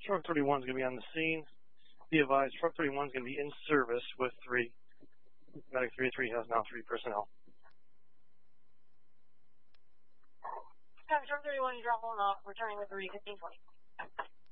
Truck 31 is going to be on the scene. Be advised, Truck 31 is going to be in service with 3. Medic 3 has now 3 personnel. Truck 31, you drop one off, returning with 3, 1520.